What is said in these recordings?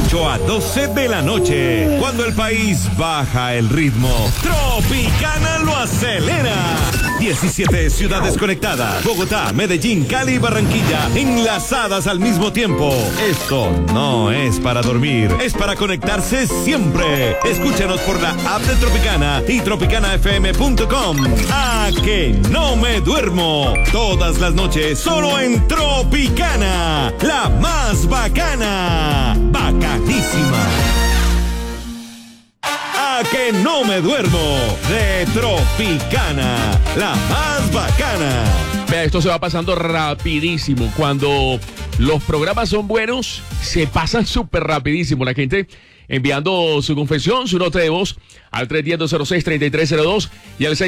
8 a 12 de la noche. Cuando el país baja el ritmo, Tropicana lo acelera. 17 ciudades conectadas. Bogotá, Medellín, Cali y Barranquilla enlazadas al mismo tiempo. Esto no es para dormir, es para conectarse siempre. Escúchanos por la app de Tropicana y tropicanafm.com. ¡A que no me duermo! Todas las noches solo en Tropicana, la más bacana. Bacanísima. ¡A que no me duermo! De Tropicana, la más bacana. Vea, esto se va pasando rapidísimo. Cuando los programas son buenos, se pasan súper rapidísimo. La gente enviando su confesión, su nota de voz al 310-206-3302 y al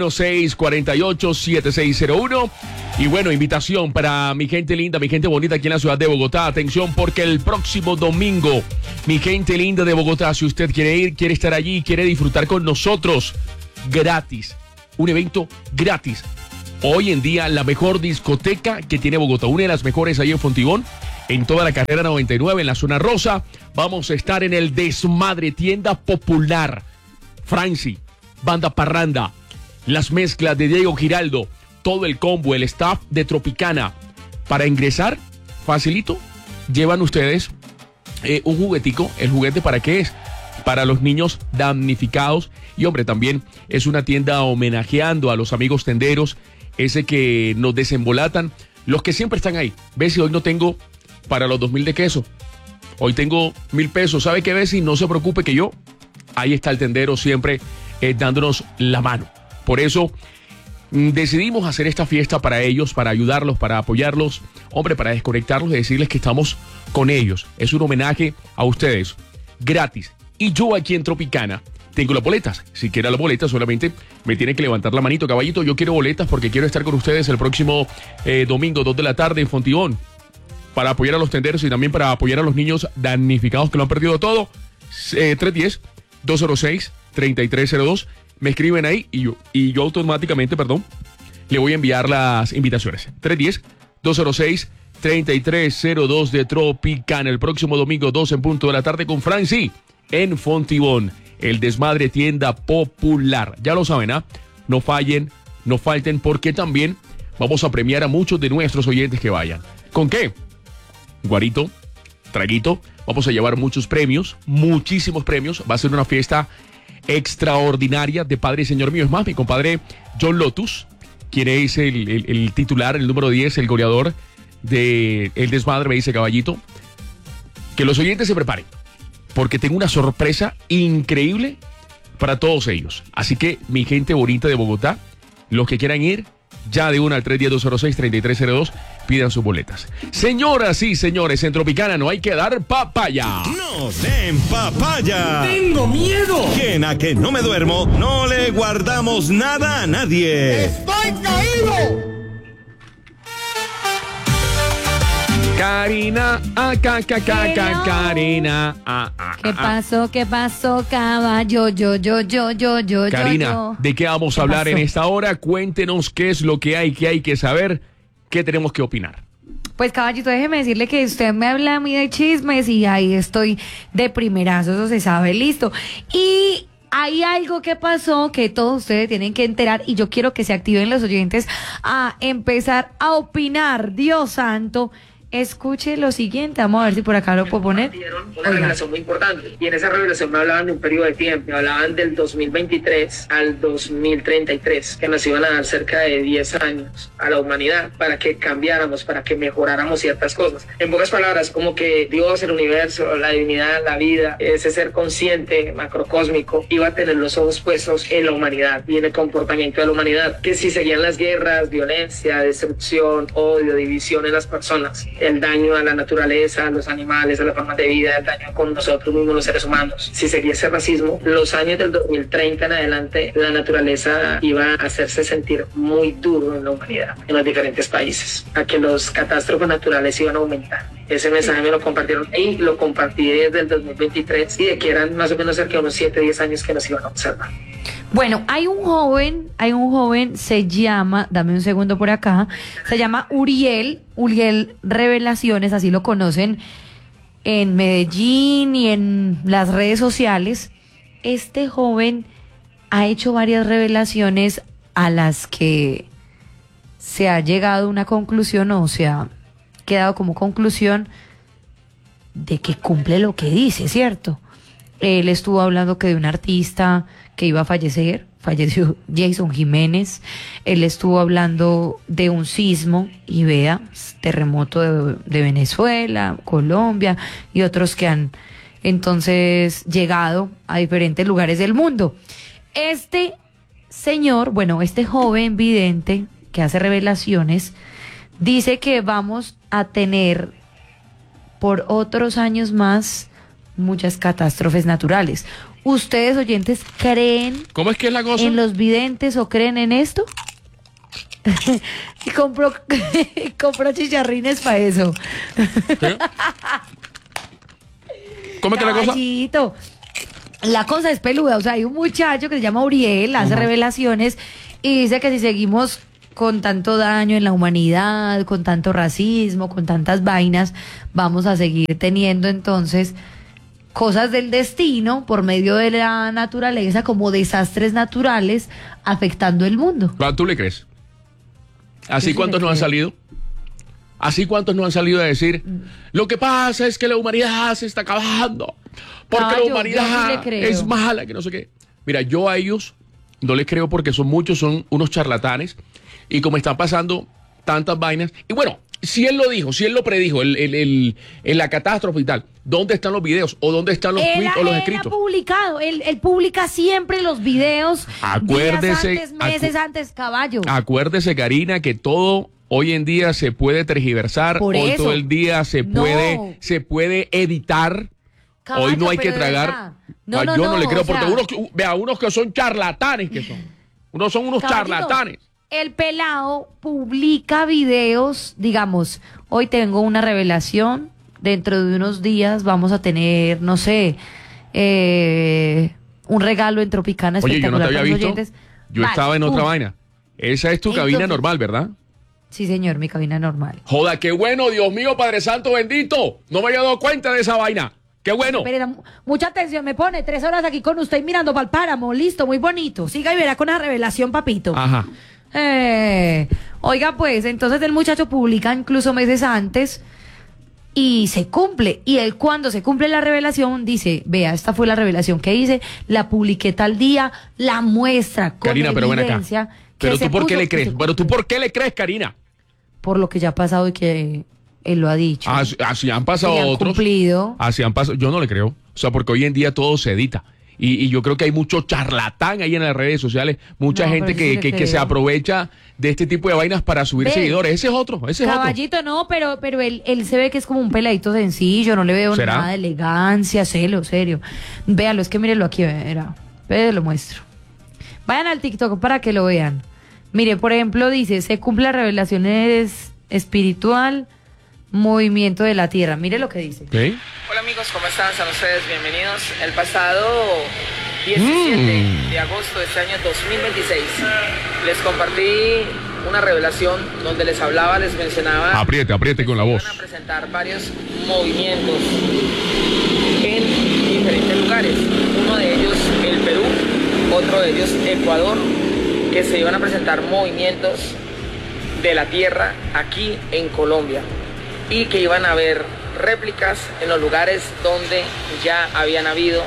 601-648-7601. Y bueno, invitación para mi gente linda, mi gente bonita aquí en la ciudad de Bogotá. Atención, porque el próximo domingo, mi gente linda de Bogotá, si usted quiere ir, quiere estar allí, quiere disfrutar con nosotros, gratis. Un evento gratis. Hoy en día, la mejor discoteca que tiene Bogotá, una de las mejores ahí en Fontibón, en toda la carrera 99, en la zona rosa. Vamos a estar en el Desmadre, tienda popular. Franci, Banda Parranda, las mezclas de Diego Giraldo, todo el combo, el staff de Tropicana. Para ingresar, facilito, llevan ustedes un juguetico. ¿El juguete para qué es? Para los niños damnificados. Y hombre, también es una tienda homenajeando a los amigos tenderos, ese que nos desembolatan, los que siempre están ahí. Ves, si hoy no tengo para los 2.000 de queso, hoy tengo 1.000 pesos. ¿Sabe qué, Bessie? No se preocupe que yo, ahí está el tendero siempre dándonos la mano. Por eso decidimos hacer esta fiesta para ellos, para ayudarlos, para apoyarlos, hombre, para desconectarlos y decirles que estamos con ellos. Es un homenaje a ustedes, gratis. Y yo aquí en Tropicana tengo las boletas. Si quiere las boletas, solamente me tiene que levantar la manito. Caballito, yo quiero boletas porque quiero estar con ustedes el próximo domingo, 2 de la tarde en Fontibón, para apoyar a los tenderos y también para apoyar a los niños damnificados que lo han perdido todo. 310-206-3302. Me escriben ahí y yo automáticamente, le voy a enviar las invitaciones. 310-206-3302 de Tropicana. El próximo domingo, 2 en punto de la tarde con Franci en Fontibón. El Desmadre, tienda popular. Ya lo saben, ¿ah? No fallen, no falten, porque también vamos a premiar a muchos de nuestros oyentes que vayan. ¿Con qué? Guarito, traguito. Vamos a llevar muchos premios, muchísimos premios. Va a ser una fiesta extraordinaria de Padre y Señor mío. Es más, mi compadre John Lotus, quien es el titular, el número 10, el goleador de El Desmadre, me dice, caballito, que los oyentes se preparen, porque tengo una sorpresa increíble para todos ellos. Así que, mi gente bonita de Bogotá, los que quieran ir, ya de una al 310-206-3302, pidan sus boletas. Señoras y señores, en Tropicana no hay que dar papaya. ¡No den papaya! ¡Tengo miedo! Que en A que no me duermo, no le guardamos nada a nadie. ¡Estoy caído! Karina, Karina, ¿Qué pasó, caballo? Yo. Karina, ¿de qué vamos a hablar en esta hora? Cuéntenos qué es lo que hay que saber, qué tenemos que opinar. Pues, caballito, déjeme decirle que usted me habla a mí de chismes y ahí estoy de primerazo, eso se sabe, listo. Y hay algo que pasó que todos ustedes tienen que enterar y yo quiero que se activen los oyentes a empezar a opinar. Dios santo. Escuche lo siguiente, vamos a ver si por acá lo puedo poner. Una revelación muy importante, y en esa revelación me hablaban de un periodo de tiempo, me hablaban del 2023 al 2033, que nos iban a dar cerca de 10 años a la humanidad para que cambiáramos, para que mejoráramos ciertas cosas. En pocas palabras, como que Dios, el universo, la divinidad, la vida, ese ser consciente, macrocósmico, iba a tener los ojos puestos en la humanidad y en el comportamiento de la humanidad, que si seguían las guerras, violencia, destrucción, odio, división en las personas, el daño a la naturaleza, a los animales, a la forma de vida, el daño con nosotros mismos, los seres humanos. Si seguía ese racismo, los años del 2030 en adelante, la naturaleza iba a hacerse sentir muy duro en la humanidad, en los diferentes países, a que los catástrofes naturales iban a aumentar. Ese mensaje me lo compartieron y lo compartí desde el 2023 y de que eran más o menos cerca de unos 7-10 años que nos iban a observar. Bueno, hay un joven, se llama, dame un segundo por acá, se llama Uriel Revelaciones, así lo conocen. en Medellín y en las redes sociales, este joven ha hecho varias revelaciones a las que se ha llegado a una conclusión o se ha quedado como conclusión de que cumple lo que dice, ¿cierto? Él estuvo hablando que de un artista que iba a fallecer, falleció Jason Jiménez. Él estuvo hablando de un sismo y vea, terremoto de Venezuela, Colombia y otros que han entonces llegado a diferentes lugares del mundo. Este señor, bueno, este joven vidente que hace revelaciones, dice que vamos a tener por otros años más muchas catástrofes naturales. ¿Ustedes, oyentes, creen ¿Cómo es que es la cosa? en los videntes o creen en esto? Y compró chicharrines para eso. ¿Qué? ¿Cómo es que es la cosa? Caballito, la cosa es peluda. O sea, hay un muchacho que se llama Uriel, hace revelaciones y dice que si seguimos con tanto daño en la humanidad, con tanto racismo, con tantas vainas, vamos a seguir teniendo entonces cosas del destino por medio de la naturaleza, como desastres naturales afectando el mundo. ¿Tú le crees? ¿Así sí cuántos le no han creo. salido? ¿Así cuántos no han salido a decir lo que pasa es que la humanidad se está acabando? Porque No, la yo sí humanidad le creo. es mala, que no sé qué. Mira, yo a ellos no les creo porque son muchos, son unos charlatanes. Y como están pasando tantas vainas. Y bueno, si él lo dijo, si él lo predijo, en la catástrofe y tal, ¿dónde están los videos? ¿O dónde están los tweets o los Él escritos? ha publicado, él publica siempre los videos Acuérdese, días antes, meses antes, caballo. Acuérdese, Karina, que todo hoy en día se puede tergiversar, Por hoy eso. todo el día se No. puede editar. Caballo, Hoy no hay pero que de tragar. verdad. No, Ah, no, yo no le o creo, sea, porque unos que son charlatanes que son. Unos son unos caballito, charlatanes. El pelado publica videos, digamos, hoy tengo una revelación, dentro de unos días vamos a tener, no sé, un regalo en Tropicana Oye, yo no te espectacular había para los visto. oyentes. Yo Vale, estaba en otra pum. vaina. Esa es tu cabina Entonces- normal, ¿verdad? Sí, señor, mi cabina normal. Joda, qué bueno, Dios mío, Padre Santo bendito. No me había dado cuenta de esa vaina. Qué bueno. Pero mucha atención, me pone 3 horas aquí con usted mirando para el páramo, listo, muy bonito. Siga y verá con la revelación, papito. Ajá. Oiga, pues, entonces el muchacho publica incluso meses antes y se cumple. Y él, cuando se cumple la revelación, dice: vea, esta fue la revelación que hice, la publiqué tal día, la muestra con Karina, pero ven acá. evidencia que Pero se tú, ¿por qué puso- le crees? que se Pero tú, cumple. ¿por qué le crees, Karina? Por lo que ya ha pasado y que él lo ha dicho. Así han pasado Y han otros. cumplido. Así han pasado. Yo no le creo. O sea, porque hoy en día todo se edita. Y yo creo que hay mucho charlatán ahí en las redes sociales. Mucha No, gente pero sí le que se creo. aprovecha de este tipo de vainas para subir Ve. seguidores. Ese es otro. Caballito, no, pero él se ve que es como un peladito sencillo, no le veo ¿Será? nada de elegancia, celo, serio. Véalo, es que mírenlo aquí, verá. Ve, lo muestro. Vayan al TikTok para que lo vean. Mire, por ejemplo, dice: se cumple la revelación espiritual, movimiento de la tierra. Mire lo que dice. ¿Ok? Hola amigos, ¿cómo están? Sean ustedes bienvenidos. El pasado 17 de agosto de este año 2026 les compartí una revelación donde les hablaba, les mencionaba Apriete con la voz. Van a presentar varios movimientos en diferentes lugares. Uno de ellos el Perú, otro de ellos Ecuador, que se iban a presentar movimientos de la Tierra aquí en Colombia y que iban a haber réplicas en los lugares donde ya habían habido,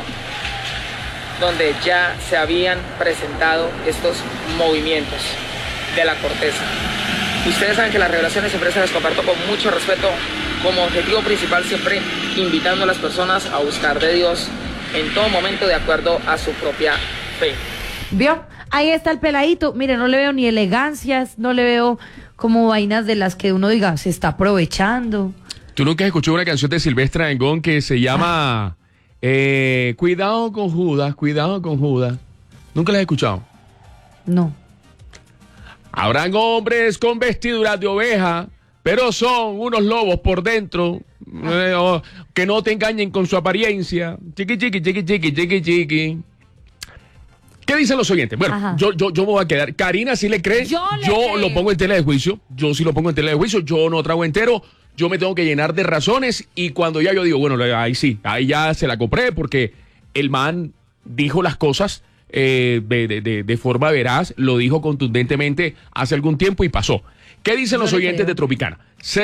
donde ya se habían presentado estos movimientos de la corteza. Ustedes saben que las revelaciones siempre se las comparto con mucho respeto, como objetivo principal siempre invitando a las personas a buscar de Dios en todo momento de acuerdo a su propia fe. ¿Vio? Ahí está el peladito. Mire, no le veo ni elegancias, no le veo como vainas de las que uno diga, se está aprovechando. ¿Tú nunca has escuchado una canción de Silvestre Dangond que se llama Cuidado con Judas, cuidado con Judas? ¿Nunca la has escuchado? No. Habrán hombres con vestiduras de oveja, pero son unos lobos por dentro, que no te engañen con su apariencia. Chiqui, chiqui, chiqui, chiqui, chiqui, chiqui. ¿Qué dicen los oyentes? Bueno, Ajá. yo me voy a quedar. Karina, ¿sí le cree? Yo le creo. lo pongo en tela de juicio. Yo sí lo pongo en tela de juicio. Yo no trago entero. yo me tengo que llenar de razones y cuando ya yo digo, bueno, ahí sí, ahí ya se la compré porque el man dijo las cosas de forma veraz, lo dijo contundentemente hace algún tiempo y pasó. ¿Qué dicen los oyentes de Tropicana?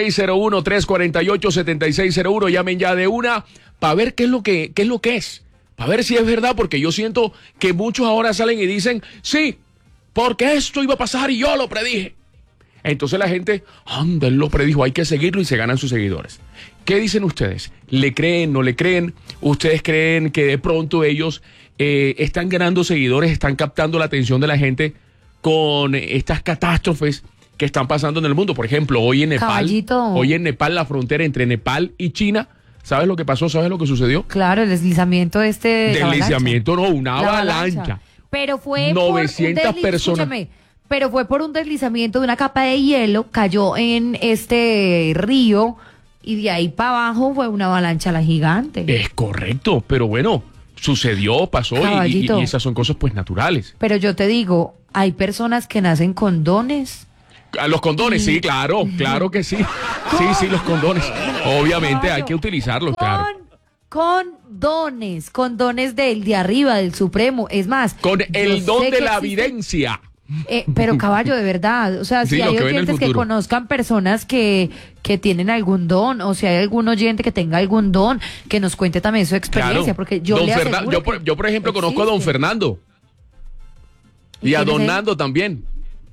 601-348-7601, llamen ya de una para ver qué es lo que es. Para ver si es verdad, porque yo siento que muchos ahora salen y dicen, sí, porque esto iba a pasar y yo lo predije. Entonces la gente, anda, él lo predijo, hay que seguirlo y se ganan sus seguidores. ¿Qué dicen ustedes? ¿Le creen, no le creen? ¿Ustedes creen que de pronto ellos están ganando seguidores, están captando la atención de la gente con estas catástrofes que están pasando en el mundo? Por ejemplo, hoy en Nepal, la frontera entre Nepal y China, ¿sabes lo que pasó? ¿Sabes lo que sucedió? Claro, el deslizamiento Deslizamiento, no, una avalancha. Pero fue 900 personas. Pero fue por un deslizamiento de una capa de hielo, cayó en este río y de ahí para abajo fue una avalancha la gigante. Es correcto, pero bueno, sucedió, pasó y esas son cosas pues naturales. Pero yo te digo, hay personas que nacen con dones. Los condones, sí, claro que sí. Sí, los condones. Obviamente hay que utilizarlos, claro. Con dones del de arriba, del Supremo. Es más, con el don de la evidencia. Pero caballo, de verdad, o sea, sí, si hay oyentes que conozcan personas que tienen algún don, o si hay algún oyente que tenga algún don, que nos cuente también su experiencia, claro. Porque yo le aseguro yo por ejemplo, conozco a don Fernando. Y a don Nando también.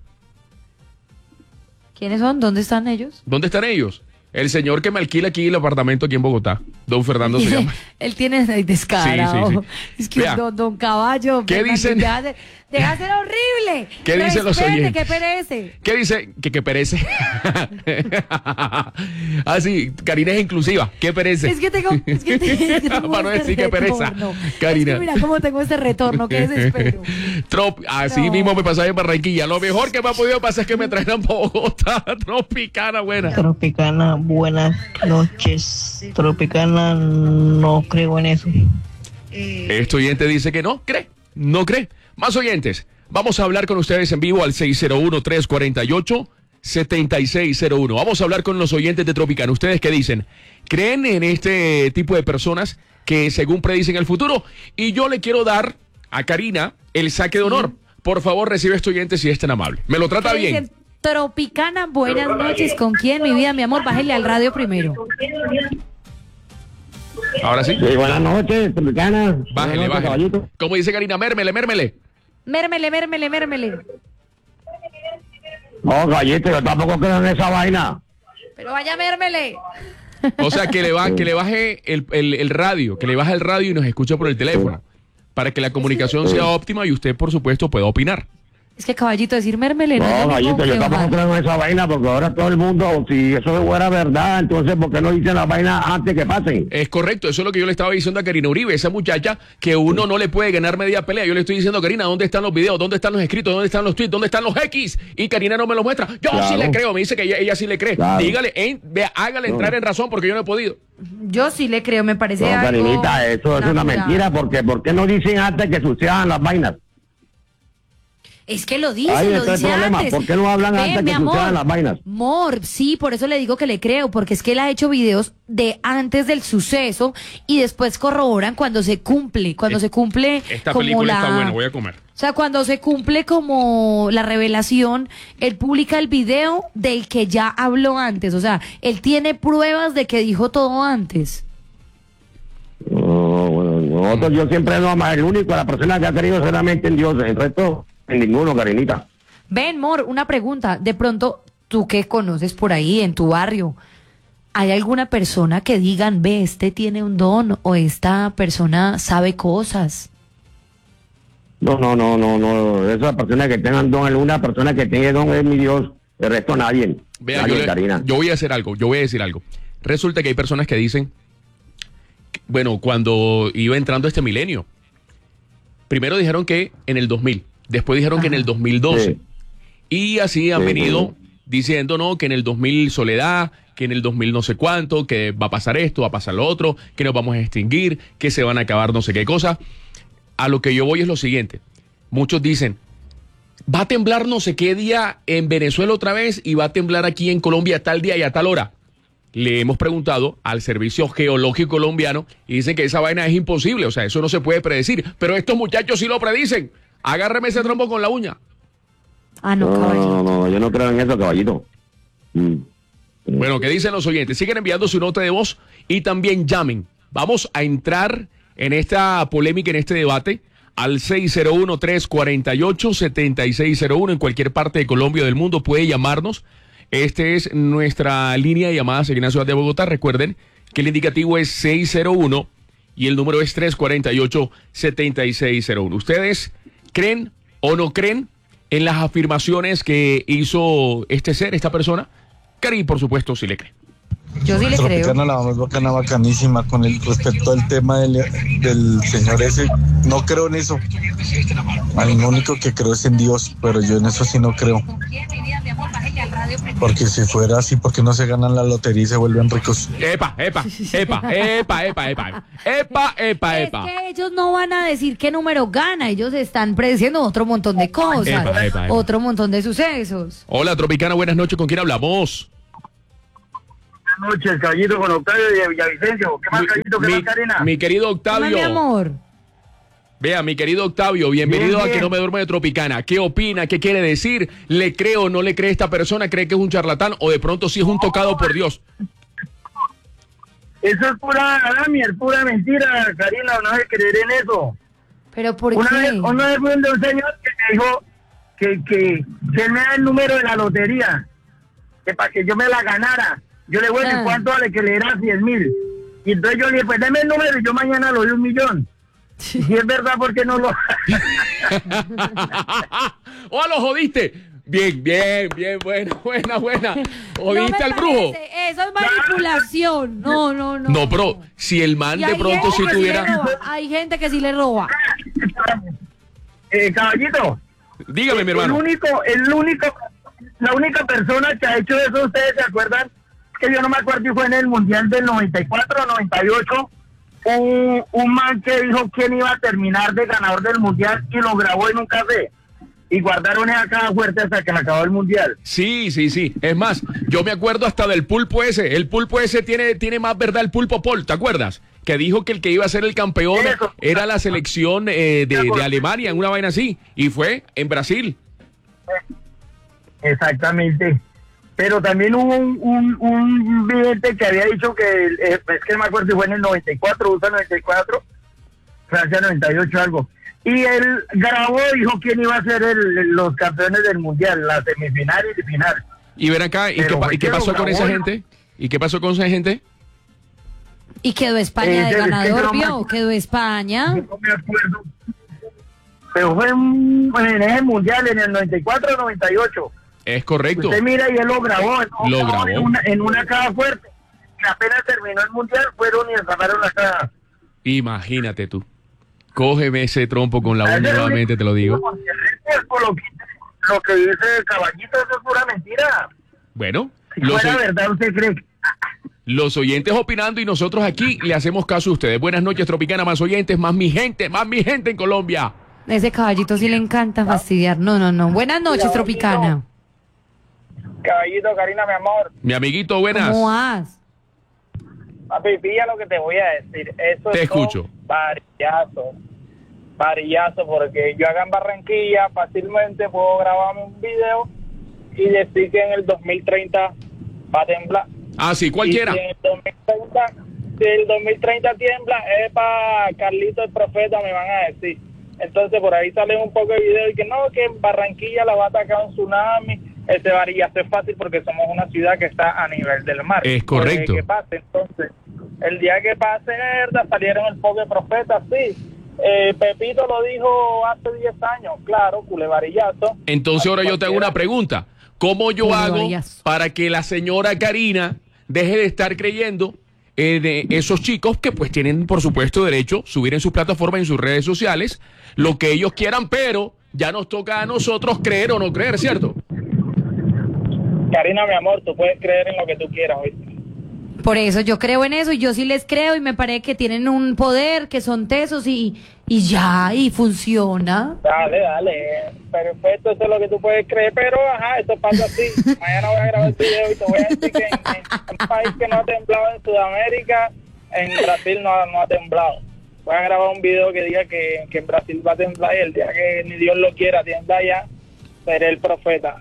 ¿Quiénes son? ¿Dónde están ellos? ¿Dónde están ellos? El señor que me alquila aquí el apartamento aquí en Bogotá. Don Fernando se llama. Él tiene descarado. Sí. Es que don Caballo. ¿Qué dicen? Deja de ser horrible. ¿Qué dicen los oyentes? ¿Qué perece? ¿Qué dice? Que perece. Sí, Karina es inclusiva. ¿Qué perece? Es que tengo para no decir que pereza. Karina. Es que mira cómo tengo este retorno, qué desespero. Así mismo me pasaba en Barranquilla. Lo mejor que me ha podido pasar es que me trajeran Bogotá. Tropicana, buena. Tropicana, buenas noches. Tropicana, no creo en eso. Este oyente dice que no cree. Más oyentes, vamos a hablar con ustedes en vivo al 601-348-7601. Vamos a hablar con los oyentes de Tropicana. ¿Ustedes qué dicen? ¿Creen en este tipo de personas que según predicen el futuro? Y yo le quiero dar a Karina el saque de honor. Por favor, recibe este oyente si es tan amable. Me lo trata bien. Dicen, Tropicana, buenas noches. ¿Con quién, mi vida, mi amor? Bájale al radio primero. Ahora sí. Sí, buenas noches, Tropicana. Bájele. ¿Cómo dice Karina? Mérmele. Mérmele. No, gallito, yo tampoco creo en esa vaina. Pero vaya, mérmele. O sea, que le baje el radio, que le baje el radio y nos escuche por el teléfono, para que la comunicación sea óptima y usted, por supuesto, pueda opinar. Es que, caballito, decir mérmele. No, gallito, yo tampoco creo en esa vaina, porque ahora todo el mundo, si eso fuera verdad, entonces, ¿por qué no dicen las vainas antes que pasen? Es correcto, eso es lo que yo le estaba diciendo a Karina Uribe, esa muchacha que uno no le puede ganar media pelea. Yo le estoy diciendo, Karina, ¿dónde están los videos? ¿Dónde están los escritos? ¿Dónde están los tweets? ¿Dónde están los X? Y Karina no me los muestra. Yo sí le creo, me dice que ella sí le cree. Claro. Dígale, hágale entrar en razón, porque yo no he podido. Yo sí le creo, me parece no, algo Karinita, eso es una mentira, porque ¿por qué no dicen antes que sucedan las vainas? Es que lo dice antes. ¿Por qué no hablan antes que sucedan las vainas? Sí, por eso le digo que le creo, porque es que él ha hecho videos de antes del suceso y después corroboran cuando se cumple, Esta como película está buena, voy a comer. O sea, cuando se cumple como la revelación, él publica el video del que ya habló antes, o sea, él tiene pruebas de que dijo todo antes. No, bueno, nosotros yo siempre no el único, la persona que ha creído solamente en Dios, el resto en ninguno, Karinita. Ven, Mor, una pregunta. De pronto, tú que conoces por ahí, en tu barrio, ¿hay alguna persona que digan, ve, este tiene un don o esta persona sabe cosas? No. Esa persona que tengan don, una persona que tenga don es mi Dios. El resto nadie. Vea, yo voy a decir algo. Resulta que hay personas que dicen, bueno, cuando iba entrando este milenio, primero dijeron que en el 2000. Después dijeron que en el 2012. Sí. Y así han venido diciendo, no, que en el 2000 soledad, que en el 2000 no sé cuánto, que va a pasar esto, va a pasar lo otro, que nos vamos a extinguir, que se van a acabar no sé qué cosa. A lo que yo voy es lo siguiente. Muchos dicen, va a temblar no sé qué día en Venezuela otra vez y va a temblar aquí en Colombia tal día y a tal hora. le hemos preguntado al Servicio Geológico Colombiano y dicen que esa vaina es imposible, o sea, eso no se puede predecir. Pero estos muchachos sí lo predicen. Agárreme ese trompo con la uña. Ah, no, caballito. No, yo no creo en eso, caballito. Bueno, ¿qué dicen los oyentes? Siguen enviando su nota de voz y también llamen. Vamos a entrar en esta polémica, en este debate, al 601-348-7601. En cualquier parte de Colombia o del mundo puede llamarnos. Esta es nuestra línea de llamadas aquí en la ciudad de Bogotá. Recuerden que el indicativo es 601 y el número es 348-7601. ¿Ustedes creen o no creen en las afirmaciones que hizo este ser, esta persona? Cari, por supuesto, sí le cree. Yo sí le creo. Tropicana, la más bacana, bacanísima. Con el respecto al tema del señor ese, no creo en eso. Al único que creo es en Dios, pero yo en eso sí no creo. Porque si fuera así, ¿por qué no se ganan la lotería y se vuelven ricos? Epa. Es que ellos no van a decir qué número gana, ellos están prediciendo otro montón de cosas, Epa. otro montón de sucesos. Hola, Tropicana, buenas noches. ¿Con quién hablamos? Buenas noches, caballito, con Octavio de Villavicencio. ¿Qué más, caballito? ¿Qué más, Karina? Mi querido Hola, Octavio. mi amor. Vea, mi querido Octavio, bienvenido Bien. a Que No Me Duermo de Tropicana. ¿Qué opina? ¿Qué quiere decir? ¿Le cree o no le cree a esta persona? ¿Cree que es un charlatán o de pronto sí es un tocado por Dios? Eso es pura Damier, pura mentira, Karina, no hay que creer en eso. ¿Pero por Una qué? vez fue un señor que me dijo que él me da el número de la lotería, que para que yo me la ganara. Yo le voy a decir cuánto vale, que le era 100,000. Y entonces yo le dije, pues deme el número y yo mañana lo doy 1,000,000. Si es verdad, ¿por qué no lo...? ¡Oh, lo jodiste! Bien, buena. ¿Jodiste al brujo? Eso es manipulación. No. No, pero si el man Y de hay pronto gente si que sí le tuviera... roba, hay gente que sí le roba. Caballito, Dígame, mi hermano. la única persona que ha hecho eso, ¿ustedes se acuerdan? Que yo no me acuerdo si fue en el Mundial del 94 o 98, un man que dijo quién iba a terminar de ganador del Mundial y lo grabó en un café. Y guardaron esa caja fuerte hasta que se acabó el Mundial. Sí. Es más, yo me acuerdo hasta del pulpo ese. El pulpo ese tiene más verdad, el pulpo Paul, ¿te acuerdas? Que dijo que el que iba a ser el campeón era la selección de Alemania, en una vaina así. Y fue en Brasil. Exactamente. Pero también hubo un vidente que había dicho que, es que no me acuerdo si fue en el 94, USA 94, Francia 98, algo. Y él grabó y dijo quién iba a ser los campeones del Mundial, la semifinal y el final. Y ven acá, ¿y qué pasó con esa gente? ¿Y qué pasó con esa gente? Y quedó España de es que ganador, no ¿vio? Quedó España. No me acuerdo. Pero fue en ese Mundial, en el 94 o 98. Es correcto. Usted mira y él lo grabó. Lo grabó. En una caja fuerte. Y apenas terminó el Mundial, fueron y encerraron la caja. Imagínate tú. Cógeme ese trompo con la uña nuevamente, te lo digo. Lo que dice el caballito, eso es pura mentira. Bueno, Si fuera verdad, ¿usted cree? los oyentes opinando y nosotros aquí le hacemos caso a ustedes. Buenas noches, Tropicana, más oyentes, más mi gente en Colombia. Ese caballito sí le encanta fastidiar. No. Buenas noches, Tropicana. Caballito, Karina, mi amor. Mi amiguito, buenas. ¿Cómo vas? Papi, pilla lo que te voy a decir. Eso Te es escucho. Varillazo, porque yo acá en Barranquilla fácilmente puedo grabarme un video y decir que en el 2030 va a temblar. Ah, sí, cualquiera. Y si el 2030 tiembla, es para Carlito el Profeta, me van a decir. Entonces por ahí salen un poco de videos y que no, que en Barranquilla la va a atacar un tsunami. Ese varillazo es fácil porque somos una ciudad que está a nivel del mar. Es correcto. Que pase, entonces, el día que pase, verdad, salieron el poco de profetas, sí. Pepito lo dijo hace 10 años, claro, culebarillazo. Entonces ahora yo te hago una pregunta. ¿Cómo yo hago Culebarillazo. para que la señora Karina deje de estar creyendo en esos chicos que pues tienen, por supuesto, derecho a subir en sus plataformas, en sus redes sociales, lo que ellos quieran, pero ya nos toca a nosotros creer o no creer, ¿cierto? Karina, mi amor, tú puedes creer en lo que tú quieras, ¿oíste? Por eso yo creo en eso y yo sí les creo y me parece que tienen un poder, que son tesos y ya, y funciona. Dale, perfecto, eso es lo que tú puedes creer, pero ajá, eso pasa así. Mañana voy a grabar el video y te voy a decir que en un país que no ha temblado en Sudamérica, en Brasil no ha temblado. Voy a grabar un video que diga que en Brasil va a temblar y el día que ni Dios lo quiera tiembla ya, seré el profeta.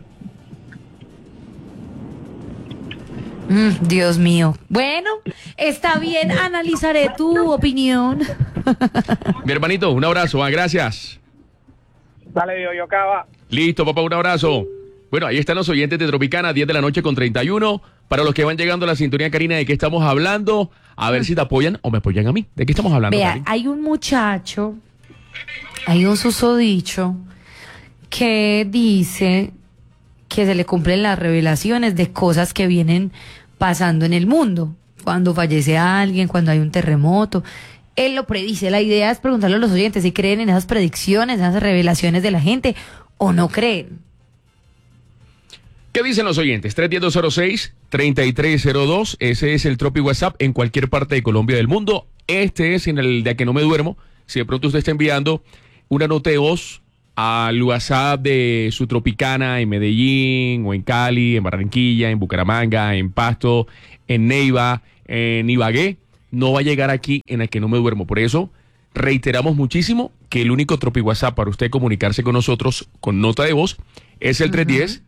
Dios mío. Bueno, está bien, analizaré tu opinión. Mi hermanito, un abrazo, gracias. Dale, yo cava. Listo, papá, un abrazo. Bueno, ahí están los oyentes de Tropicana, 10 de la noche con 31. Para los que van llegando a la sintonía, Karina, ¿de qué estamos hablando? A ver si te apoyan o me apoyan a mí. ¿De qué estamos hablando, Vea, Karina? hay un muchacho, hay un susodicho que dice que se le cumplen las revelaciones de cosas que vienen pasando en el mundo. Cuando fallece alguien, cuando hay un terremoto. Él lo predice. La idea es preguntarle a los oyentes si creen en esas predicciones, en esas revelaciones de la gente o no creen. ¿Qué dicen los oyentes? 310-06-3302. Ese es el Tropi WhatsApp en cualquier parte de Colombia del mundo. Este es en el de A Que No Me Duermo. Si de pronto usted está enviando una nota de voz al WhatsApp de su Tropicana en Medellín o en Cali, en Barranquilla, en Bucaramanga, en Pasto, en Neiva, en Ibagué, no va a llegar aquí en A Que No Me Duermo. Por eso reiteramos muchísimo que el único Tropi WhatsApp para usted comunicarse con nosotros con nota de voz es el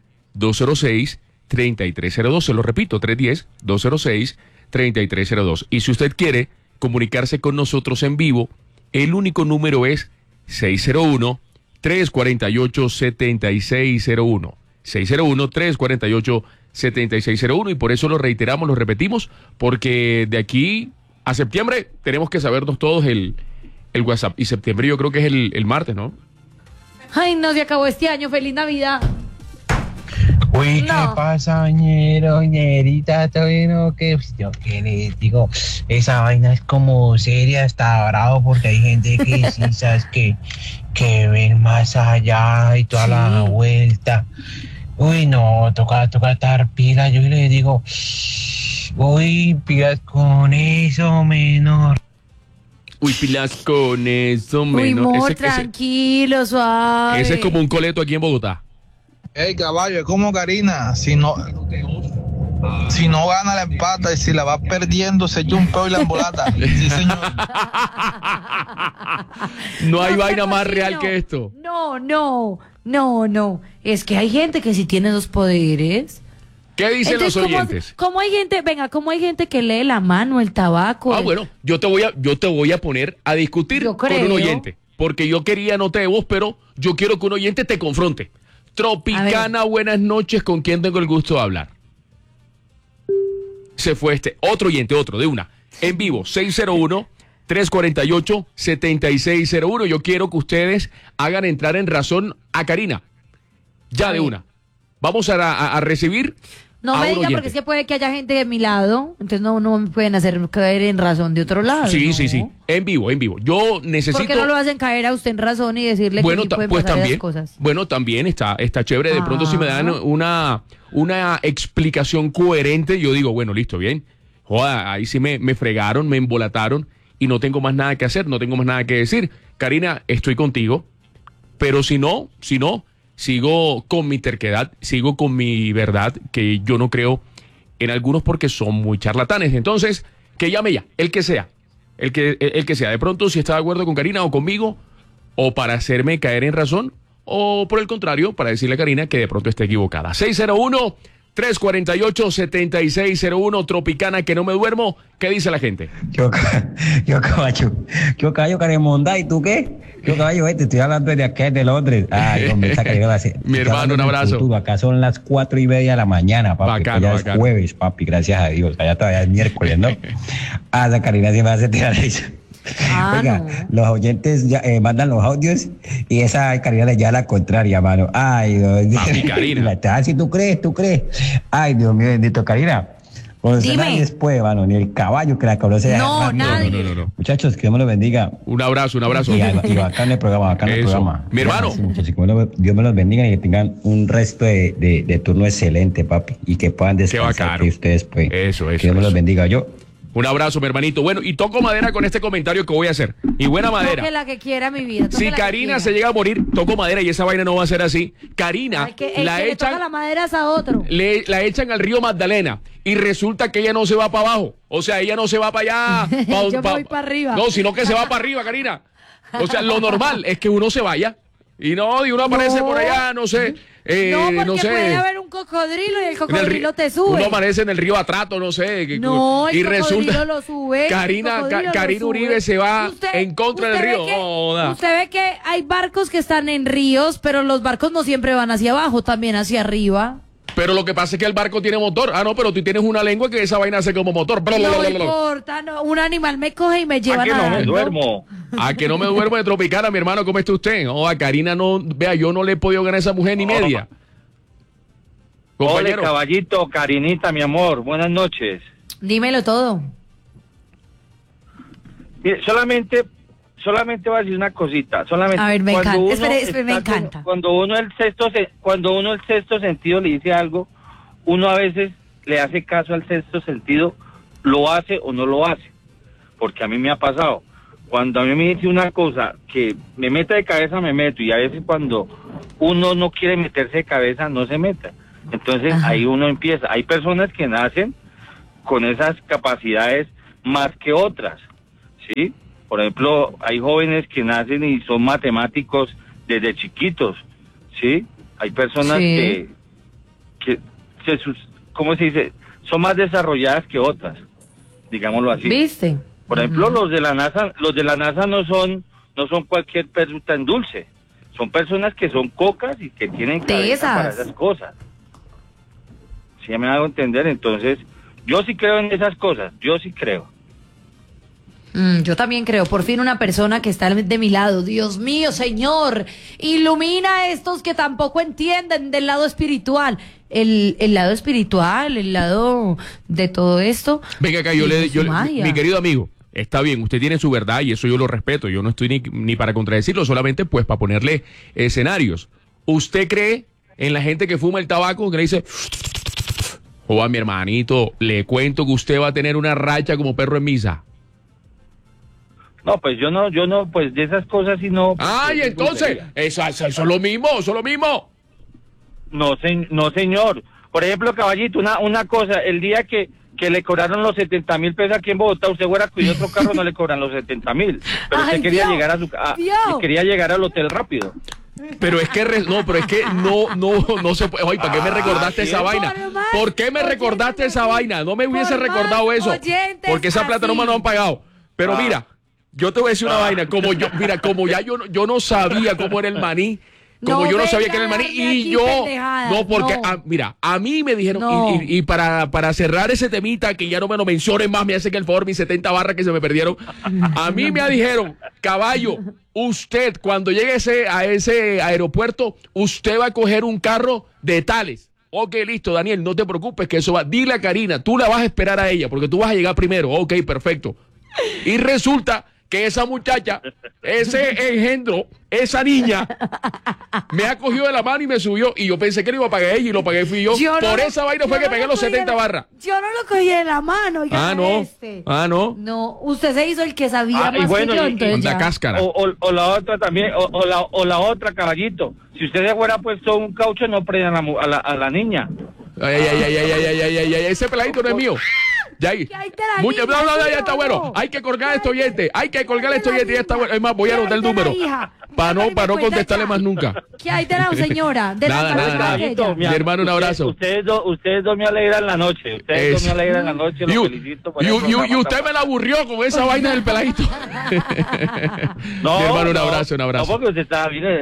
310-206-3302. Se lo repito, 310-206-3302. Y si usted quiere comunicarse con nosotros en vivo, el único número es 601-348-7601. 601-348-7601. Y por eso lo reiteramos, lo repetimos, porque de aquí a septiembre tenemos que sabernos todos el WhatsApp. Y septiembre yo creo que es el martes, ¿no? Ay, no, se acabó este año. ¡Feliz Navidad! Uy, ¿qué pasa, ñerita? Todavía no, que yo qué les digo, esa vaina es como seria, está bravo, porque hay gente que sí, sabes, que ven más allá y toda la vuelta. Uy, no, toca estar pila. Yo les digo, uy, pilas con eso, menor. Uy, pilas con eso, menor. Uy, amor, tranquilo, suave. Ese es como un coleto aquí en Bogotá. Hey, caballo, es como Karina, si no gana la empata y si la va perdiendo se echa un peo y la embolata. Sí, señor. No hay vaina más real que esto. No. Es que hay gente que sí tiene esos poderes. ¿Qué dicen Entonces, los oyentes? ¿cómo hay gente que lee la mano, el tabaco? Bueno, yo te voy a poner a discutir con un oyente. Porque yo quería nota de voz, pero yo quiero que un oyente te confronte. Tropicana, buenas noches, ¿con quién tengo el gusto de hablar? Se fue otro oyente, de una. En vivo, 601-348-7601. Yo quiero que ustedes hagan entrar en razón a Karina. Ya de una. Vamos a recibir. No me diga, porque es que puede que haya gente de mi lado, entonces no me pueden hacer caer en razón de otro lado. Sí, ¿no? sí. En vivo. Yo necesito. ¿Por qué no lo hacen caer a usted en razón y decirle que sí pueden pasar también, esas cosas? Bueno, también está chévere. De pronto, si me dan una explicación coherente, yo digo, bueno, listo, bien. Joda, ahí sí me fregaron, me embolataron y no tengo más nada que hacer, no tengo más nada que decir. Karina, estoy contigo, pero si no, sigo con mi terquedad, sigo con mi verdad, que yo no creo en algunos porque son muy charlatanes. Entonces, que llame ya, el que sea. El que sea. De pronto, si está de acuerdo con Karina o conmigo, o para hacerme caer en razón, o por el contrario, para decirle a Karina que de pronto está equivocada. 601-348-7601, Tropicana, que no me duermo. ¿Qué dice la gente? Yo caballo Caremonda, ¿y tú qué? Yo caballo, te estoy hablando de aquí, de Londres. Ay, hombre, mi hermano, un abrazo. Acá son las 4:30 de la mañana, papi. Bacano. Es jueves, papi, gracias a Dios. Allá todavía es miércoles, ¿no? Esa Karina sí me hace tirar eso. Oiga, los oyentes mandan los audios y esa Karina le lleva la contraria, mano. Ay, Dios mío. Karina. Si tú crees. Ay, Dios mío, bendito, Karina. Con Dime. nadie después, mano, ni el caballo que la conoce. No, nadie. No. Muchachos, que Dios me los bendiga. Un abrazo. Y bacán el programa, Eso. Mi hermano. Sí, muchachos, que Dios me los bendiga y que tengan un resto de turno excelente, papi. Y que puedan descansar que ustedes, pues. Eso. Que Dios me los bendiga. Un abrazo, mi hermanito. Bueno, y toco madera con este comentario que voy a hacer. Y buena madera. Toque la que quiera, mi vida. Si Karina se llega a morir, toco madera y esa vaina no va a ser así. Karina El que la le toca echan, la madera es a otro. la echan al río Magdalena y resulta que ella no se va para abajo. O sea, ella no se va para allá. Yo voy para arriba. No, sino que se va para arriba, Karina. O sea, lo normal es que uno se vaya. Y uno aparece por allá, no sé. Porque puede haber un cocodrilo y el cocodrilo te sube. Uno aparece en el río Atrato, no sé. No, y el cocodrilo resulta, lo sube. Karina Uribe se va en contra del río. Usted ve que hay barcos que están en ríos, pero los barcos no siempre van hacia abajo, también hacia arriba. Pero lo que pasa es que el barco tiene motor. Ah, no, pero tú tienes una lengua que esa vaina hace como motor. No importa, un animal me coge y me lleva nadando. ¿A que no me duermo? A que no me duermo de Tropicana, mi hermano, ¿cómo está usted? A Karina no, vea, yo no le he podido ganar a esa mujer ni media. Hola, caballito, Karinita, mi amor, buenas noches. Dímelo todo. Solamente voy a decir una cosita. Solamente. A ver, me encanta. Espere, me encanta. Cuando uno el sexto sentido le dice algo, uno a veces le hace caso al sexto sentido, lo hace o no lo hace. Porque a mí me ha pasado. Cuando a mí me dice una cosa que me meta de cabeza, me meto. Y a veces cuando uno no quiere meterse de cabeza, no se meta. Entonces ahí uno empieza. Hay personas que nacen con esas capacidades más que otras, ¿sí? Por ejemplo, hay jóvenes que nacen y son matemáticos desde chiquitos, ¿sí? Hay personas que ¿cómo se dice? Son más desarrolladas que otras, digámoslo así. ¿Viste? Por ejemplo, los de la NASA no son cualquier perruta en dulce. Son personas que son cocas y que tienen cabeza para esas cosas. ¿Sí me hago entender? Entonces, yo sí creo en esas cosas, yo sí creo. Yo también creo, por fin una persona que está de mi lado. Dios mío, Señor, ilumina a estos que tampoco entienden del lado espiritual. El lado espiritual, el lado de todo esto. Venga acá, mi querido amigo, está bien, usted tiene su verdad y eso yo lo respeto. Yo no estoy ni para contradecirlo, solamente pues para ponerle escenarios. ¿Usted cree en la gente que fuma el tabaco, que le dice... Joder, mi hermanito, le cuento que usted va a tener una racha como perro en misa? No, pues yo no, pues de esas cosas sí no. ¡Ay, entonces! Eso es lo mismo, No, señor. Por ejemplo, caballito, una cosa, el día que le cobraron los 70,000 pesos aquí en Bogotá, usted fuera cuidó otro carro, no le cobran los 70,000. Pero usted quería llegar quería llegar al hotel rápido. Pero es que no se puede. Oye, ¿para qué me recordaste esa vaina? ¿Por qué me recordaste esa vaina? No me hubiese recordado eso. Porque esa plata no me lo han pagado. Pero mira, yo te voy a decir una vaina. Como ya yo no sabía cómo era el maní. Como yo no sabía que era el maní. Y yo. No, porque, mira, a mí me dijeron. Y para cerrar ese temita, que ya no me lo mencionen más, me hacen el favor, mis 70 barras que se me perdieron. A mí me dijeron, caballo, usted, cuando llegue a ese aeropuerto, usted va a coger un carro de tales. Ok, listo, Daniel, no te preocupes, que eso va. Dile a Karina, tú la vas a esperar a ella, porque tú vas a llegar primero. Ok, perfecto. Y resulta que esa muchacha, ese engendro, esa niña, me ha cogido de la mano y me subió. Y yo pensé que lo iba a pagar ella y lo pagué fui yo. Por esa vaina fue que pegué los 70 barras. Yo no lo cogí de la mano. No. No, usted se hizo el que sabía más que yo. Entonces la cáscara. O la otra también, o la otra, caballito. Si usted se fuera puesto un caucho, no prendan a la niña. Ay, ese peladito no es mío. Ya ahí. Ya está bueno. Hay que colgar esto oyente. Ya está bueno. Es más, voy a anotar el número. Para no contestarle más nunca. ¿Qué hay de la señora? Nada. Mi hermano, un abrazo. Ustedes dos me alegran la noche. Los felicito. Y usted me la aburrió con esa vaina del peladito. No, mi hermano, un abrazo. No, porque usted está bien.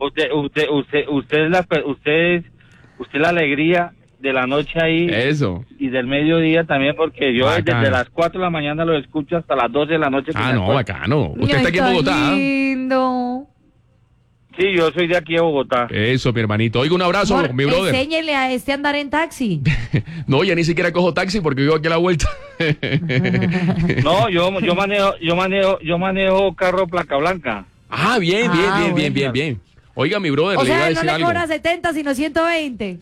Usted es la alegría de la noche ahí. Eso. Y del mediodía también, porque yo desde las 4 de la mañana lo escucho hasta las 12 de la noche. Bacano. Usted está aquí en Bogotá. Lindo. Sí, yo soy de aquí de Bogotá. Eso, mi hermanito. Oiga, un abrazo, Amor, mi brother. enséñele a este a andar en taxi. No, ya ni siquiera cojo taxi porque vivo aquí a la vuelta. No, yo manejo carro placa blanca. Ah, bien. Oiga, mi brother, O le iba a sea, no decir le algo. cobra 70, sino 120.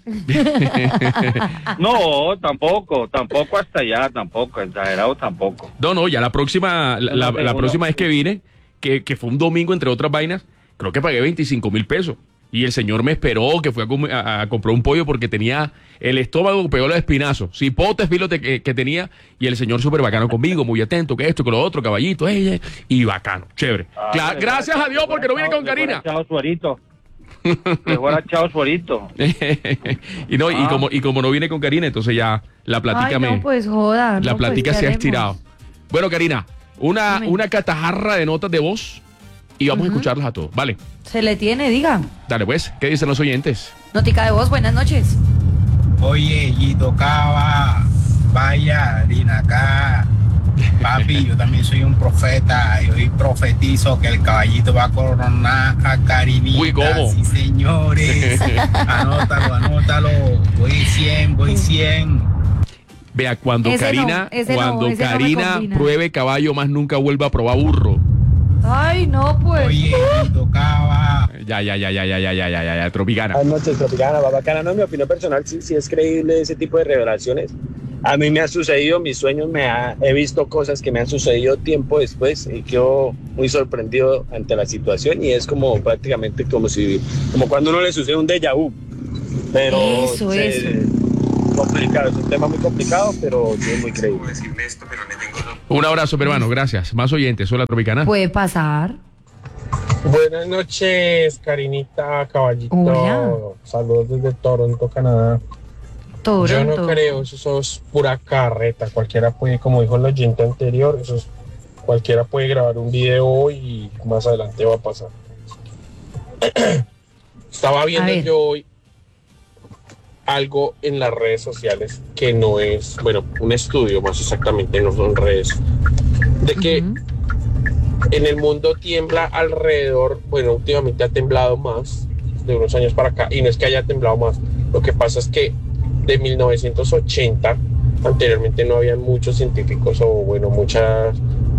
No, tampoco hasta allá, tampoco, exagerado tampoco. No, ya la próxima, la próxima vez que vine, que fue un domingo entre otras vainas, creo que pagué 25,000 pesos. Y el señor me esperó, que fue a comprar un pollo porque tenía el estómago pegado de espinazo. Cipotes, filote que tenía. Y el señor súper bacano conmigo, muy atento, que esto, que lo otro, caballito, y bacano, chévere. Gracias a Dios porque no viene con Karina. Chao, Suarito. Mejor chao, Suarito. Y como no viene con Karina, entonces ya la platica pues joda. la platica se ha estirado. Bueno, Karina, una catajarra de notas de voz y vamos a escucharlas a todos, ¿vale? Se le tiene, diga. Dale pues, ¿qué dicen los oyentes? Notica de voz, buenas noches. Oye, y tocaba, vaya, harina acá. Papi, yo también soy un profeta y hoy profetizo que el caballito va a coronar a Karinita. Uy, ¿cómo? Sí, señores. Anótalo. Voy 100. Vea, cuando Ese Karina, no me combina. pruebe caballo, más nunca vuelva a probar burro. Ay, no, pues. Oye, y tocaba. Ya, Tropicana. Buenas noches, Tropicana, bacana. No, en mi opinión personal, sí es creíble ese tipo de revelaciones. A mí me ha sucedido, mis sueños he visto cosas que me han sucedido tiempo después y quedo muy sorprendido ante la situación y es como prácticamente como cuando uno le sucede un déjà vu. Pero Eso. complicado, es un tema muy complicado, pero sí es muy creíble. Un abrazo, mi hermano, gracias. Más oyentes, hola Tropicana. Puede pasar. Buenas noches, Karinita, caballito. Hola. Saludos desde Toronto, Canadá. Yo no creo, eso es pura carreta. Cualquiera puede, como dijo el oyente anterior, cualquiera puede grabar un video hoy y más adelante va a pasar. Estaba viendo yo hoy algo en las redes sociales que no es, bueno, un estudio más exactamente, no son redes, de que en el mundo tiembla alrededor, bueno, últimamente ha temblado más de unos años para acá, y no es que haya temblado más, lo que pasa es que de 1980 anteriormente no habían muchos científicos o bueno, mucha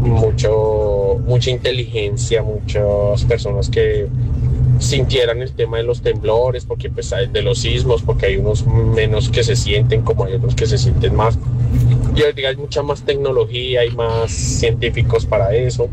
inteligencia, muchas personas que sintieran el tema de los temblores, porque pues de los sismos, porque hay unos menos que se sienten como hay otros que se sienten más, y ahorita hay mucha más tecnología, hay más científicos para eso.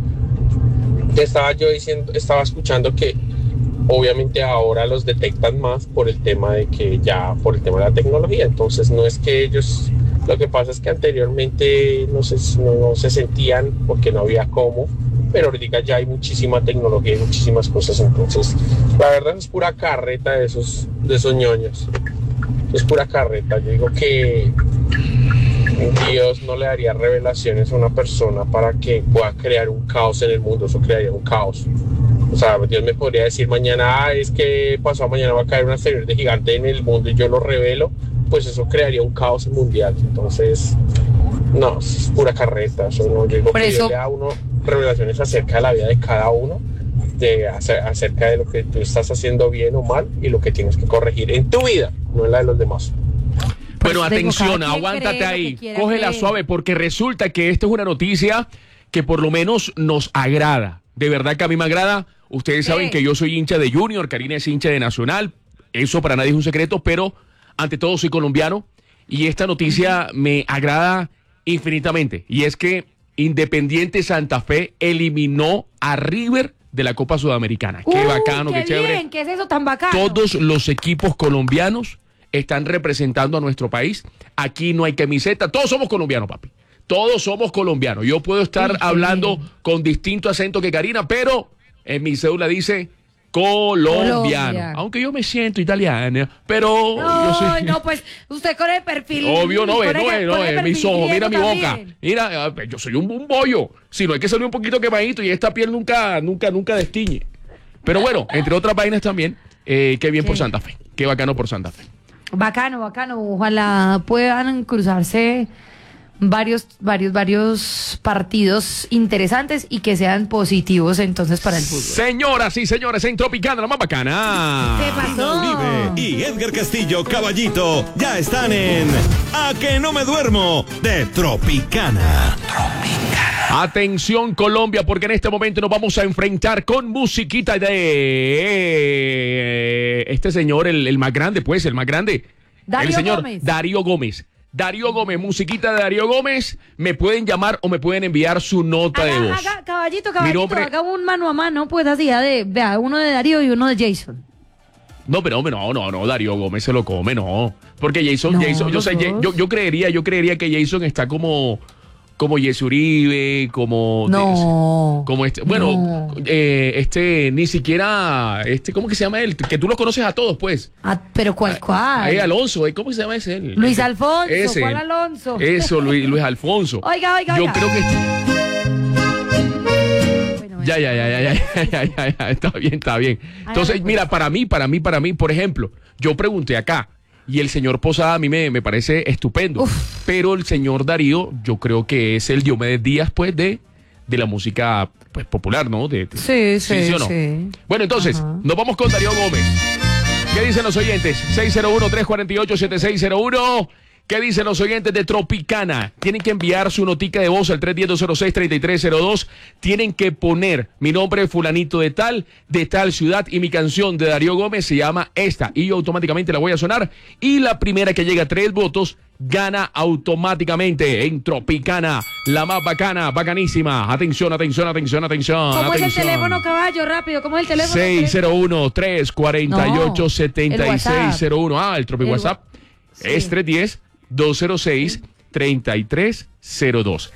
Estaba escuchando que obviamente ahora los detectan más por el tema de la tecnología, entonces no es que ellos, lo que pasa es que anteriormente no se sentían porque no había cómo, pero ahorita ya hay muchísima tecnología y muchísimas cosas, entonces la verdad es pura carreta de esos ñoños, es pura carreta. Yo digo que Dios no le daría revelaciones a una persona para que pueda crear un caos en el mundo, eso crearía un caos. O sea, Dios me podría decir mañana, es que pasado mañana va a caer un asteroide gigante en el mundo y yo lo revelo, pues eso crearía un caos mundial. Entonces, no, es pura carreta. Eso no, yo digo que Dios le da a uno revelaciones acerca de la vida de cada uno, acerca de lo que tú estás haciendo bien o mal y lo que tienes que corregir en tu vida, no en la de los demás. Bueno, atención, aguántate ahí, cógela suave, porque resulta que esta es una noticia que por lo menos nos agrada. De verdad que a mí me agrada. Ustedes saben que yo soy hincha de Junior, Karina es hincha de Nacional. Eso para nadie es un secreto, pero ante todo soy colombiano. Y esta noticia me agrada infinitamente. Y es que Independiente Santa Fe eliminó a River de la Copa Sudamericana. Qué bacano, qué chévere. Bien, ¿qué es eso tan bacano? Todos los equipos colombianos están representando a nuestro país. Aquí no hay camiseta. Todos somos colombianos, papi. Todos somos colombianos. Yo puedo estar hablando con distinto acento que Karina, pero en mi cédula dice colombiano. Aunque yo me siento italiana, pero yo soy... No, pues usted con el perfil... Obvio, no es mis ojos, mira mi boca. Mira, yo soy un bollo. Si no hay que salir un poquito quemadito y esta piel nunca destiñe. Pero bueno, entre otras vainas también, qué bien por Santa Fe. Qué bacano por Santa Fe. Bacano. Ojalá puedan cruzarse varios partidos interesantes y que sean positivos entonces para el fútbol. Señoras y señores, en Tropicana, la más bacana. ¿Qué pasó? Uribe y Edgar Castillo Caballito ya están en A que no me duermo de Tropicana. Atención Colombia, porque en este momento nos vamos a enfrentar con musiquita de este señor, el más grande, pues, el más grande. Darío el señor Gómez. Darío Gómez. Darío Gómez, musiquita de Darío Gómez. Me pueden llamar o me pueden enviar su nota de voz. Caballito, Mi nombre- haga un mano a mano, pues así, vea, uno de Darío y uno de Jason. No, pero no, Darío Gómez se lo come, no. Porque Jason, No, yo sé, los yo creería que Jason está como Jesse Uribe, No. como este, bueno, ni siquiera, ¿cómo que se llama él? Que tú los conoces a todos, pues. Ah, pero ¿cuál? Alonso, ¿cómo se llama ese? Luis Alfonso, Ese. ¿cuál Alonso? Eso, Luis Alfonso. Oiga. Yo creo que... Ya, está bien. Entonces, mira, para mí, por ejemplo, yo pregunté acá, y el señor Posada a mí me parece estupendo, pero el señor Darío, yo creo que es el Diomedes Díaz, pues, de la música, pues, popular, ¿no? Sí, ¿sí o no? sí. Bueno, entonces, nos vamos con Darío Gómez. ¿Qué dicen los oyentes? 601-348-7601. ¿Qué dicen los oyentes de Tropicana? Tienen que enviar su notica de voz al 310-206-3302. Tienen que poner mi nombre es fulanito de tal ciudad, y mi canción de Darío Gómez se llama esta. Y yo automáticamente la voy a sonar. Y la primera que llega a 3 votos gana automáticamente en Tropicana. La más bacana, bacanísima. Atención. ¿Cómo es el teléfono, caballo? Rápido, ¿cómo es el teléfono? 601-348-7601. Ah, el Tropi El WhatsApp. sí. Es 310-206-3302.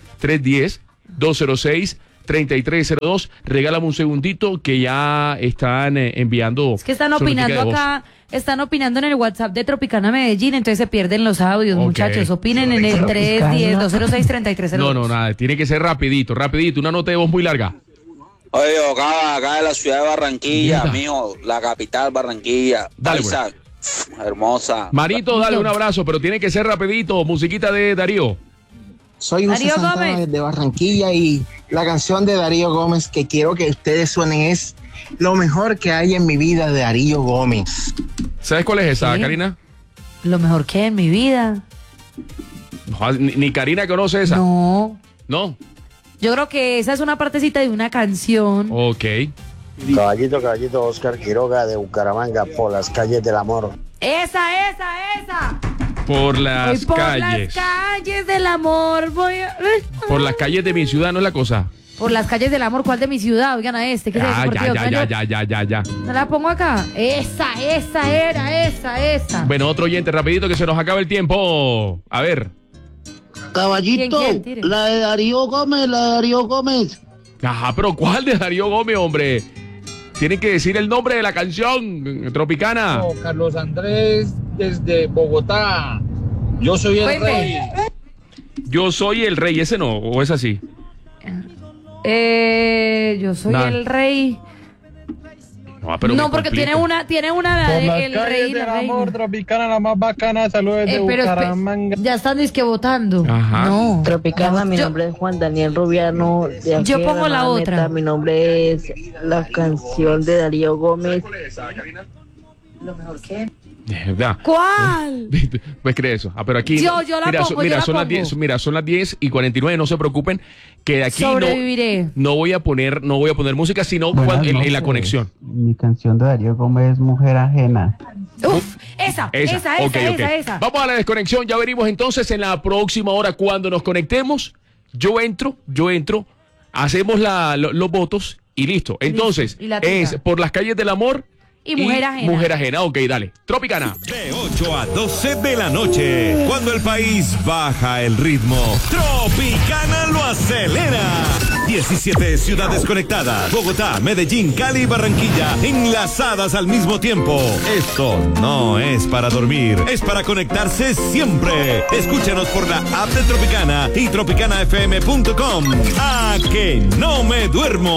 310-206-3302. Regálame un segundito que ya están enviando. Es que están su notica opinando de voz. acá, están opinando en el WhatsApp de Tropicana Medellín, entonces se pierden los audios, Ok. muchachos. Opinen en el 310-206-3302. No, nada, tiene que ser rapidito. Una nota de voz muy larga. Oye, acá de la ciudad de Barranquilla, mijo, la capital Barranquilla. Dale, Paisa, hermosa. Marito, dale un abrazo, pero tiene que ser rapidito. Musiquita de Darío. Soy José Darío Santana Gómez. desde Barranquilla y la canción de Darío Gómez que quiero que ustedes suenen es Lo mejor que hay en mi vida de Darío Gómez. ¿Sabes cuál es esa, ¿Sí? Karina? Lo mejor que hay en mi vida. No, ni Karina conoce esa. No. ¿No? Yo creo que esa es una partecita de una canción. Ok. Caballito, Oscar Quiroga de Bucaramanga, por las calles del amor. Esa. Por las Voy por calles. las calles del amor. Por las calles de mi ciudad, ¿no es la cosa? Por las calles del amor, ¿cuál de mi ciudad? Oigan a este. ¿Qué es eso, por Dios, señor? Ya. ¿No la pongo acá? Esa era. Bueno, otro oyente, rapidito que se nos acaba el tiempo. A ver. Caballito, ¿Quién? Tire. la de Darío Gómez. Ajá, pero ¿cuál de Darío Gómez, hombre? Tienen que decir el nombre de la canción, Tropicana. Carlos Andrés desde Bogotá. Yo soy el rey. Yo soy el rey, ese no, o es así. Yo soy Nah. el rey. Pero No, me porque complica. tiene una la de el rey y la reina. Tropicana, la más bacana. Saludos desde Pero Bucaramanga. ya están disque votando. Ajá. No. Tropicana, mi nombre es Juan Daniel Rubiano. De aquí Yo de pongo la Barraneta. otra. Mi nombre es la canción de Darío Gómez. Lo mejor que... De verdad. ¿Cuál? Pues cree eso. Pero aquí. Yo la pongo, yo la son las pongo. 10, son las 10:49, no se preocupen, que de aquí Sobreviviré. no voy a poner música, sino en la conexión. Mi canción de Darío Gómez es Mujer Ajena. Uf, esa. Ok. Vamos a la desconexión, ya venimos entonces en la próxima hora cuando nos conectemos. Yo entro, hacemos los votos y listo. Entonces, Y la es tira. por las calles del amor Y Mujer Ajena. Mujer Ajena, ok, dale. Tropicana. De 8 a 12 de la noche, cuando el país baja el ritmo, Tropicana lo acelera. 17 ciudades conectadas, Bogotá, Medellín, Cali y Barranquilla, enlazadas al mismo tiempo. Esto no es para dormir, es para conectarse siempre. Escúchanos por la app de Tropicana y tropicanafm.com. A que no me duermo.